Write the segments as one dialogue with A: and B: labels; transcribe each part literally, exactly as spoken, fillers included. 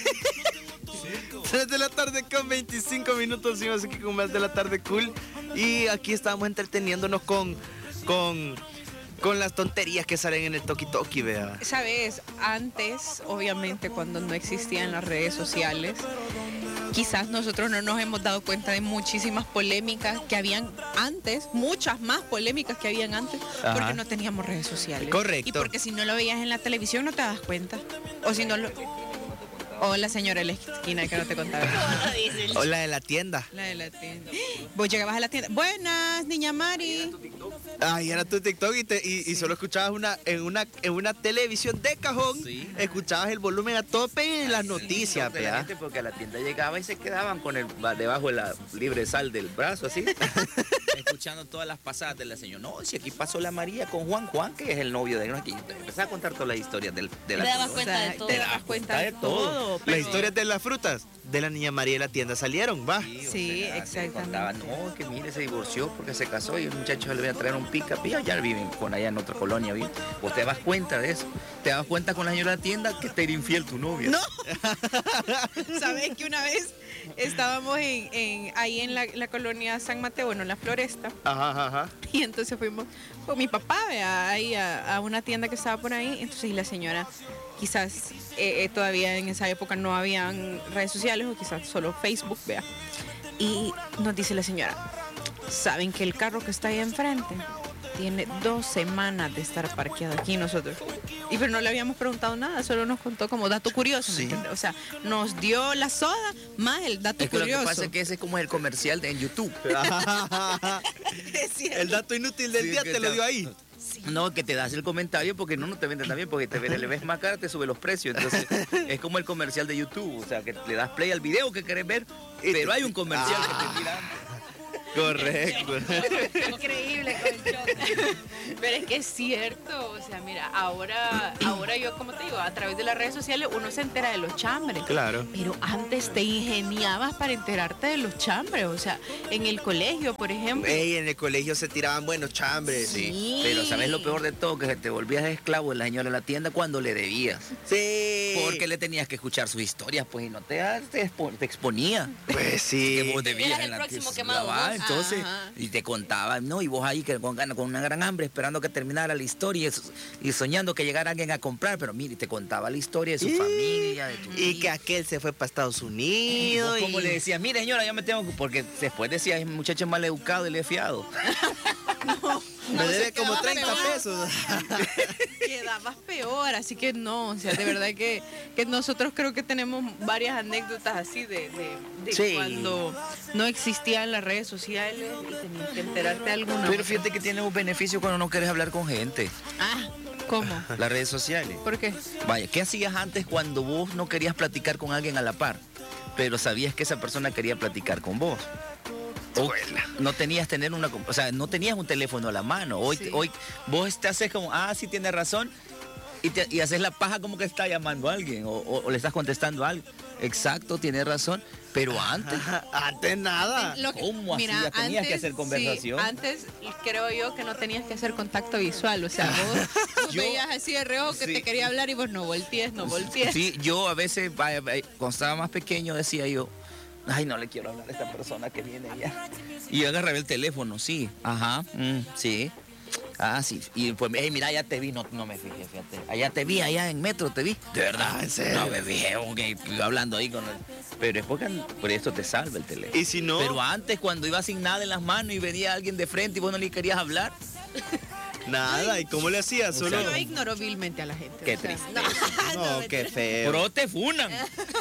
A: tres de la tarde con veinticinco minutos, seguimos aquí con más de la tarde cool. Y aquí estamos entreteniéndonos con, con, con las tonterías que salen en el Toki Toki, vea.
B: Sabes, antes, obviamente, cuando no existían las redes sociales, quizás nosotros no nos hemos dado cuenta de muchísimas polémicas que habían antes, muchas más polémicas que habían antes,
A: Ajá.
B: porque no teníamos redes sociales.
A: Correcto.
B: Y porque si no lo veías en la televisión no te das cuenta. O si no lo... O la señora de la esquina que no te contaba.
A: O la de la tienda.
B: La de la tienda. Vos llegabas a la tienda. Buenas, niña Mari.
A: Ay, era tu TikTok y, te, y, y solo escuchabas una en una en una televisión de cajón, sí. Escuchabas el volumen a tope y las noticias,
C: de la gente, porque a la tienda llegaba y se quedaban con el debajo de la libre sal del brazo, así, escuchando todas las pasadas de la señora. No, si aquí pasó la María con Juan, Juan, que es el novio de ella. Empezaba a contar todas las historias del, de la
D: Te dabas cuenta de todo.
B: Te dabas cuenta de todo.
A: Pero... Las historias de las frutas de la niña María de la tienda salieron, va.
B: Sí, sí, sea, exactamente.
C: Contaba, no, que mire, se divorció porque se casó y el muchacho le voy a traer un pica pilla, ya viven con allá en otra colonia, ¿bien? Vos te das cuenta de eso. Te das cuenta con la señora de la tienda que te era infiel tu novia.
B: No. ¿Sabes que una vez estábamos en, en, ahí en la, la colonia San Mateo, bueno, en la Floresta?
A: Ajá, ajá.
B: Y entonces fuimos con mi papá, vea, ahí a, a una tienda que estaba por ahí. Entonces, y la señora, quizás eh, eh, todavía en esa época no habían redes sociales o quizás solo Facebook, vea. Y nos dice la señora, ¿saben que el carro que está ahí enfrente tiene dos semanas de estar parqueado aquí nosotros? Y pero no le habíamos preguntado nada, solo nos contó como dato curioso, sí. O sea, nos dio la soda más el dato
C: es que
B: curioso.
C: Lo que pasa es que ese es como el comercial de en YouTube.
B: Es
A: el dato inútil del sí, día te lo dio ahí.
B: Sí.
C: No, que te das el comentario porque no, no te venden también, porque te le ves más cara, te sube los precios. Entonces, es como el comercial de YouTube, o sea, que le das play al video que querés ver, pero hay un comercial ah. que te tira antes.
A: Correcto.
D: Increíble con el choque.
B: Pero es que es cierto, o sea, mira, ahora, ahora yo, como te digo, a través de las redes sociales uno se entera de los chambres.
A: Claro.
B: Pero antes te ingeniabas para enterarte de los chambres, o sea, en el colegio, por ejemplo.
A: Ey, en el colegio se tiraban buenos chambres.
B: Sí.
C: Sí. Pero ¿sabes lo peor de todo? Que te volvías esclavo de la señora de la tienda cuando le debías.
A: Sí.
C: Porque le tenías que escuchar sus historias, pues, y no te, te, te exponía.
A: Pues sí.
C: Que vos debías
D: Eras
C: en
D: el
C: la
D: próximo
C: que,
D: quemado.
C: La, entonces,
B: ajá.
C: Y te contaba, ¿no? Y vos ahí que con, con una gran hambre esperando que terminara la historia y, y soñando que llegara alguien a comprar, pero mire, te contaba la historia de su
A: y,
C: familia, de tu
A: Y hija. Que aquel se fue para Estados Unidos.
C: Y como y... le decías, mire señora, yo me tengo que... Porque después decía, es muchacho mal educado y le he fiado.
B: No,
A: me
B: no,
A: debe como treinta
B: peor.
A: pesos.
B: Quedabas peor, así que no, o sea, de verdad que, que nosotros creo que tenemos varias anécdotas así de, de, de
A: sí.
B: cuando no existían las redes sociales y tenías que enterarte de alguna.
C: Pero fíjate que tiene un beneficio cuando no quieres hablar con gente.
B: Ah, ¿cómo?
C: Las redes sociales.
B: ¿Por qué?
C: Vaya, ¿qué hacías antes cuando vos no querías platicar con alguien a la par, pero sabías que esa persona quería platicar con vos? O no tenías tener una, o sea, no tenías un teléfono a la mano. Hoy, sí. hoy vos te haces como, ah, sí tienes razón, y, te, y haces la paja como que está llamando a alguien o, o, o le estás contestando a alguien. Exacto, tienes razón, pero antes,
A: antes nada.
B: Lo que,
C: ¿Cómo
B: mira,
C: hacías? Tenías
B: antes,
C: que hacer conversación.
B: Sí, antes creo yo que no tenías que hacer contacto visual, o sea, vos, vos yo, veías así de reojo que sí. te quería hablar y vos no voltees, no voltees.
C: Sí, yo a veces, cuando estaba más pequeño decía yo, ay, no le quiero hablar a esta persona que viene allá. Y yo agarré el teléfono, sí, ajá, mm, sí. Ah, sí. Y pues, hey, mira, allá te vi, no, no me fijé, fíjate. Allá te vi, allá en metro te vi. De verdad, en serio. No me fijé, okay, hablando ahí con él. Pero es porque por esto te salva el teléfono.
A: Y si no.
C: Pero antes, cuando ibas sin nada en las manos y venía alguien de frente y vos no le querías hablar.
A: Nada, ¿y cómo le hacías?
B: Solo... O sea, yo ignoro vilmente a la gente.
C: Qué
B: o sea,
C: triste.
A: No, no, qué feo.
C: Pero te funan.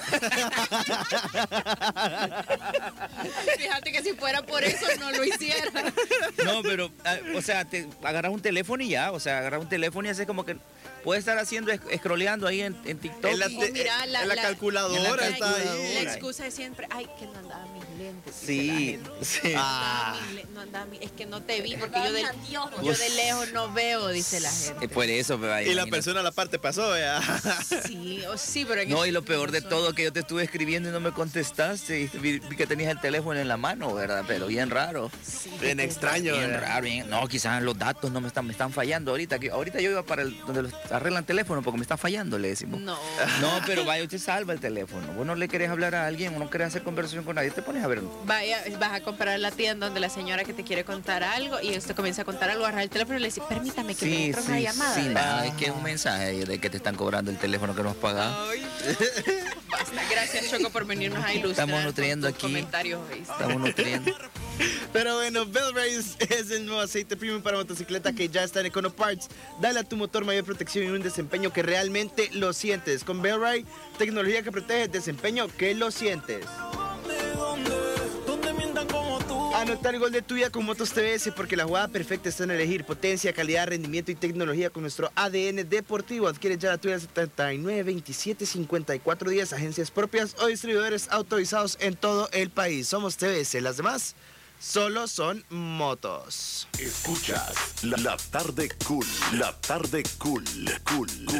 B: Fíjate que si fuera por eso no lo hiciera.
C: No, pero, o sea, te agarras un teléfono y ya, o sea, agarras un teléfono y haces como que puedes estar haciendo, scrolleando ahí en, en TikTok.
A: En la, te,
B: mira, la,
A: en la,
B: la
A: calculadora
B: la,
A: está
B: la,
A: ahí.
B: La excusa es siempre, ay, que no andaba mis lentes.
C: Sí, sí.
B: No andaba mis, no andaba mis, es que no te vi porque yo de, yo de lejos no veo, dice la gente.
C: Es por eso, pero ahí,
A: y la persona a la parte pasó, ya.
B: Sí, o sí, pero
C: no, y lo peor de todo que yo te estuve escribiendo y no me contestaste y vi, vi que tenías el teléfono en la mano, ¿verdad? Pero bien raro.
A: Sí, bien extraño,
C: bien
A: ¿verdad?
C: raro, bien. No, quizás los datos no me están, me están fallando ahorita. Que, ahorita yo iba para el, donde los arreglan teléfono porque me está fallando, le decimos.
B: No.
C: No, pero vaya, usted salva el teléfono. Vos no le querés hablar a alguien, o no querés hacer conversación con nadie, te pones a ver.
B: Vaya, vas a comprar la tienda donde la señora que te quiere contar algo y usted comienza a contar algo, agarrar el teléfono y le dice, permítame que me entre una llamada.
C: Sí,
B: ¿verdad?
C: nada, es que es un mensaje de que te están cobrando el teléfono que no has pagado.
B: Ay. Basta. Gracias, Choco, por venirnos a ilustrar.
C: Estamos nutriendo
B: con tus
C: aquí.
B: comentarios, ¿oíste?
C: Estamos nutriendo.
A: Pero bueno, Bellrace es el nuevo aceite premium para motocicleta que ya está en Econo Parts. Dale a tu motor mayor protección y un desempeño que realmente lo sientes. Con Bellrace, tecnología que protege, desempeño que lo sientes. Anota el gol de tuya con Motos T V S porque la jugada perfecta está en elegir potencia, calidad, rendimiento y tecnología con nuestro A D N deportivo. Adquiere ya la tuya al setenta y nueve, veintisiete, cincuenta y cuatro días, agencias propias o distribuidores autorizados en todo el país. Somos T V S, las demás solo son motos.
E: Escuchas la, la tarde cool, la tarde cool, cool, cool.